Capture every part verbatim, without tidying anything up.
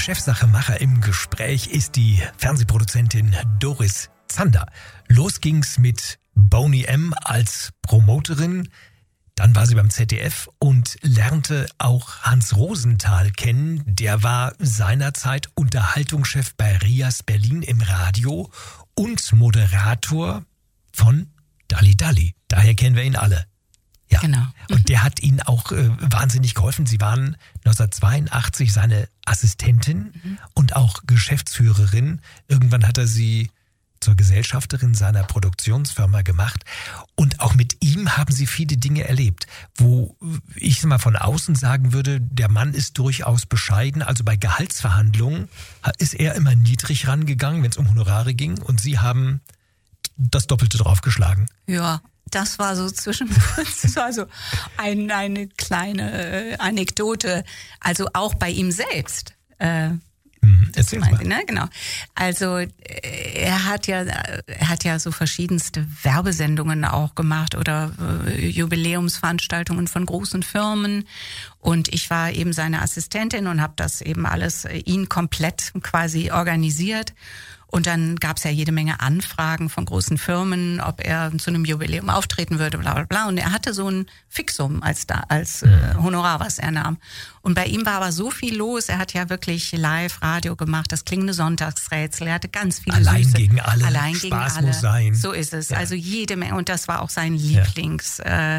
Chefsachemacher im Gespräch ist die Fernsehproduzentin Doris Zander. Los ging's mit Boney M. als Promoterin. Dann war sie beim Z D F und lernte auch Hans Rosenthal kennen. Der war seinerzeit Unterhaltungschef bei Rias Berlin im Radio und Moderator von Dalli Dalli. Daher kennen wir ihn alle. Ja. Genau. Und der hat ihnen auch äh, wahnsinnig geholfen. Sie waren neunzehnhundertzweiundachtzig seine Assistentin mhm. und auch Geschäftsführerin. Irgendwann hat er sie zur Gesellschafterin seiner Produktionsfirma gemacht. Und auch mit ihm haben sie viele Dinge erlebt, wo ich mal von außen sagen würde, der Mann ist durchaus bescheiden. Also bei Gehaltsverhandlungen ist er immer niedrig rangegangen, wenn es um Honorare ging. Und sie haben das Doppelte draufgeschlagen. Ja. Das war so zwischen, das war so ein, eine kleine äh, Anekdote, also auch bei ihm selbst. Äh, mhm, erzähl mal. Ne? Genau. Also äh, er hat ja, er hat ja so verschiedenste Werbesendungen auch gemacht oder äh, Jubiläumsveranstaltungen von großen Firmen. Und ich war eben seine Assistentin und habe das eben alles äh, ihn komplett quasi organisiert. Und dann gab es ja jede Menge Anfragen von großen Firmen, ob er zu einem Jubiläum auftreten würde, bla bla bla. Und er hatte so ein Fixum als da, als äh, Honorar, was er nahm. Und bei ihm war aber so viel los. Er hat ja wirklich Live-Radio gemacht, das klingende Sonntagsrätsel. Er hatte ganz viele Allein süße, gegen alle. Allein Spaß gegen alle. muss sein. So ist es. Ja. Also jede Menge. Und das war auch sein Lieblings. Ja. Äh,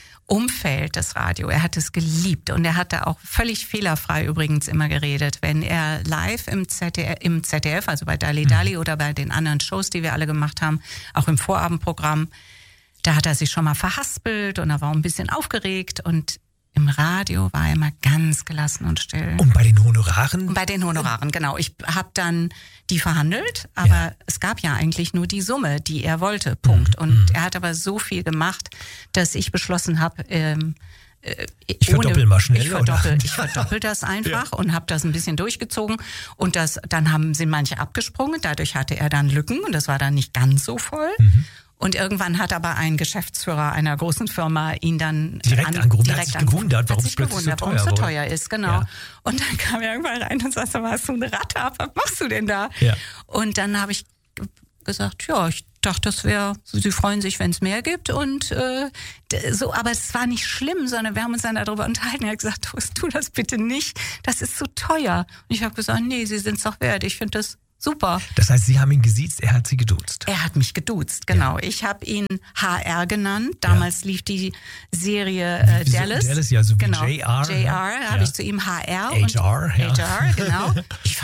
Umfeld, das Radio. Er hat es geliebt und er hatte auch völlig fehlerfrei übrigens immer geredet. Wenn er live im Z D F, im Z D F, also bei Dalli Dalli mhm. oder bei den anderen Shows, die wir alle gemacht haben, auch im Vorabendprogramm, da hat er sich schon mal verhaspelt und er war ein bisschen aufgeregt und im Radio war er immer ganz gelassen und still. Und bei den Honoraren? Und bei den Honoraren, genau. Ich habe dann die verhandelt, aber ja. es gab ja eigentlich nur die Summe, die er wollte, Punkt. Mhm. Und er hat aber so viel gemacht, dass ich beschlossen habe, ähm, äh, ich verdoppel mal schnell, ich verdoppel, oder? Ich verdoppel das einfach ja. und habe das ein bisschen durchgezogen. Und das, dann haben sind manche abgesprungen, dadurch hatte er dann Lücken und das war dann nicht ganz so voll. Mhm. Und irgendwann hat aber ein Geschäftsführer einer großen Firma ihn dann direkt an, angerufen, direkt hat sich angerufen, gewundert, warum hat es sich plötzlich gewundert, so warum teuer, es so wurde. teuer ist. Genau. Ja. Und dann kam er irgendwann rein und sagte, hast du eine Ratte ab? Was machst du denn da? Ja. Und dann habe ich gesagt, ja, ich dachte, das wäre, sie freuen sich, wenn es mehr gibt und äh, so, aber es war nicht schlimm, sondern wir haben uns dann darüber unterhalten. Er hat gesagt, tu das bitte nicht, das ist zu teuer. Und ich habe gesagt, nee, sie sind es doch wert, ich finde das super. Das heißt, Sie haben ihn gesiezt, er hat Sie geduzt. Er hat mich geduzt, genau. Ja. Ich habe ihn H R genannt. Damals ja. lief die Serie äh, Dallas. Dallas, ja, so wie genau. J R. J R, ja. habe ich zu ihm H R. H R, und ja. H R, genau. Ich